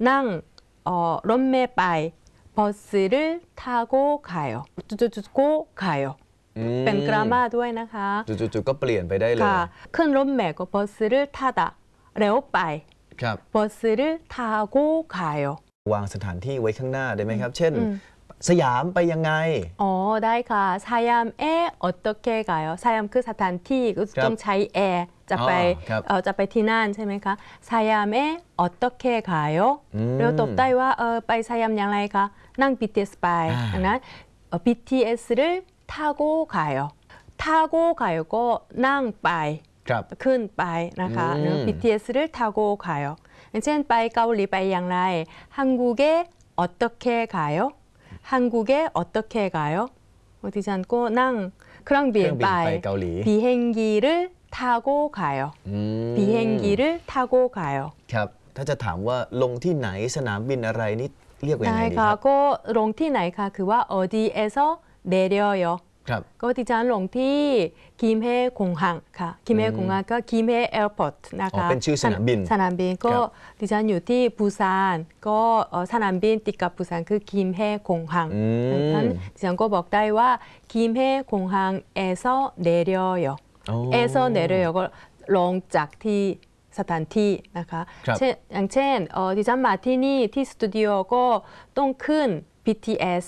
낭 런메 빠이 버스를 타고 가요. 고 가요. เป็นกรามาด้วยนะคะจุดๆก็เปลี่ยนไปได้เลยค่ะขึ้นรถเมล์ก็버스를 타다 ร็วไปครับ 버스를 타고 가요 วางสถานที่ไว้ข้างหน้าได้ไหมครับ เช่น สยามไปยังไงได้ค่ะ사얌에 어떻게 가요? 사얌คือสถานที่ก็ต้องใช้แอร์จะไปที่นั่นใช่ไหมคะ사얌에 어떻게 가요? เราตอบได้ว่าไปสยามอย่างไรคะนั่ง BTS ไปดังนั้น BTS를 타고 가요. 타고 가요 ก็นั่งไปขึ้นไปนะคะ BTS를 타고 가요. อย่างเช่นไปเกาหลีไปอย่างไร 한국에 어떻게 가요? 한국에 어떻게 가요? 어디지 않고 낭 크랑비엔 빠이 비행기를 타고 가요. 비행기를 타고 가요. ครับถ้าจะถามว่าลงที่ไหนสนามบินอะไรนี่เรียกว่ายังไงดีครับก็ลงที่ไหนคะคือว่า 어디에서 내려요. ก็ดิฉันลงที่คิมเฮคงฮังค่ะคิมเฮคงฮังก็คิมเฮแอร์พอร์ตนะคะเป็นชื่อสนามบินก็ดิฉันอยู่ที่ปูซานก็สนามบินติดกับปูซานคือคิมเฮคงฮังดังนั้นดิฉันก็บอกได้ว่าคิมเฮคงฮัง에서 내려요 에서 내려요ก็ลงจากที่สถานที่นะคะอย่างเช่นดิฉันมาที่นี่ที่สตูดิโอก็ต้องขึ้น BTS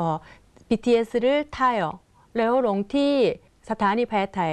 BTS를 타요แล้วลงที่สถานีแพทย์ไทย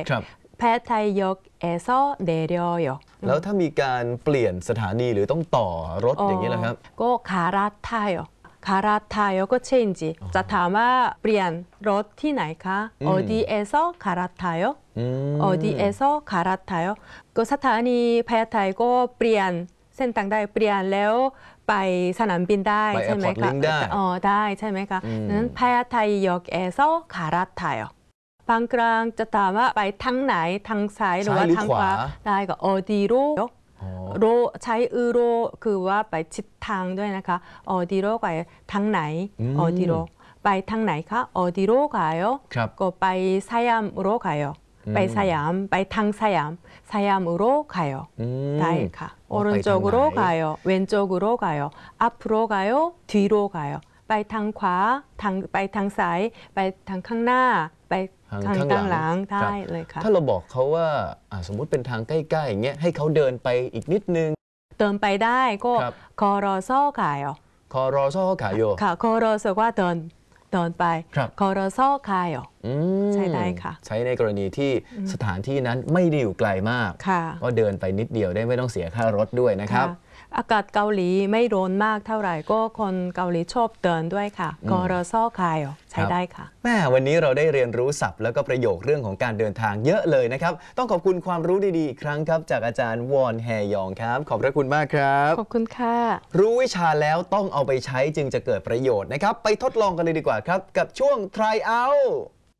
역에서 내려요. แล้วถ้ามีการเปลี่ยนสถานีหรือต้องต่อรถอย่างนี้แหละครับก็갈아타요. 갈아타요ก็ change จะถามว่าเปลี่ยนรถที่ไหนคะ 어디에서 갈아타요? 어디에서 갈아타요? ก็สถานีแพทย์ไทยก็เปลี่ยนเส้นทางได้เปลี่ยนแล้วไปสนามบินได้ใช่ไหมคะได้ใช่ไหมคะนั้นพญาไทย역에서 갈아타요 บางครั้งจะถามว่าไปทางไหนทางซ้ายหรือว่าทางขวาได้ก็어디로โรใช้โรคือว่าไปทิศทางด้วยนะคะ어디로ไปทางไหน어디로ไปทางไหนคะ어디로 가요ก็ไปสยาม으로 가요ไปสยามไปทางสยาม으로 가요ได้ค่ะ오른쪽으로 가요 왼쪽으로 가요 앞으로 가요 뒤로 가요ไปทางขวาไปทางซ้ายไปทางข้างหน้าไปทางข้างหลังได้เลยค่ะถ้าเราบอกเขาว่าสมมุติเป็นทางใกล้ๆอย่างเงี้ยให้เขาเดินไปอีกนิดนึงเดินไปได้ก็걸어서 가요 걸어서 가요 ค่ะ 걸어서ว่าเดินไป걸어서 가요ใช้ได้ค่ะใช้ในกรณีที่สถานที่นั้นไม่ได้อยู่ไกลมากก็เดินไปนิดเดียวได้ไม่ต้องเสียค่ารถด้วยนะครับอากาศเกาหลีไม่ร้อนมากเท่าไหร่ก็คนเกาหลีชอบเดินด้วยค่ะ걸어서 가요ใช้ได้ค่ะแม่วันนี้เราได้เรียนรู้ศัพท์แล้วก็ประโยคเรื่องของการเดินทางเยอะเลยนะครับต้องขอบคุณความรู้ดีๆอีกครั้งครับจากอาจารย์วอนแฮยองครับขอบพระคุณมากครับขอบคุณค่ะรู้วิชาแล้วต้องเอาไปใช้จึงจะเกิดประโยชน์นะครับไปทดลองกันเลยดีกว่าครับกับช่วง try out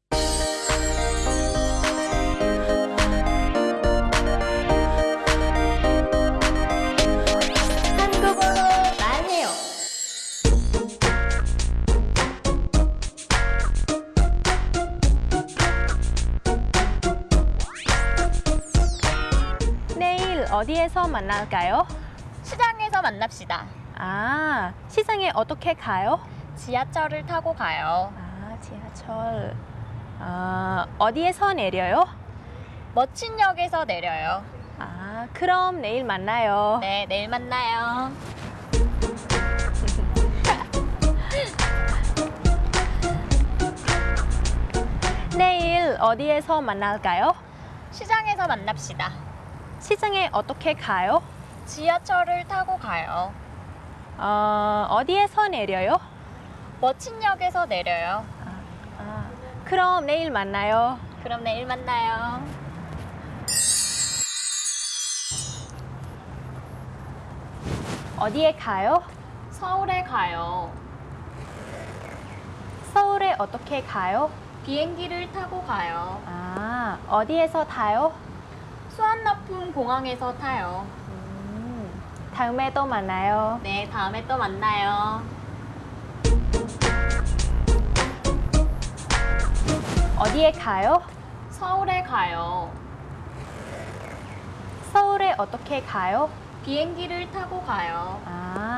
어디에서 만날까요? 시장에서 만납시다. 시장에 어떻게 가요? 지하철을 타고 가요. 지하철. 어디에서 내려요? 멋진 역에서 내려요. 그럼 내일 만나요. 네, 내일 만나요. 내일 어디에서 만날까요? 시장에서 만납시다. 시장에 어떻게 가요? 지하철을 타고 가요. 어디에서 내려요? 멋진 역에서 내려요. 그럼 내일 만나요. 그럼 내일 만나요. 어디에 가요? 서울에 가요. 서울에 어떻게 가요? 비행기를 타고 가요. 어디에서 타요? 수완나품 공항에서 타요. 다음에 또 만나요. 네, 다음에 또 만나요. 어디에 가요? 서울에 가요. 서울에 어떻게 가요? 비행기를 타고 가요.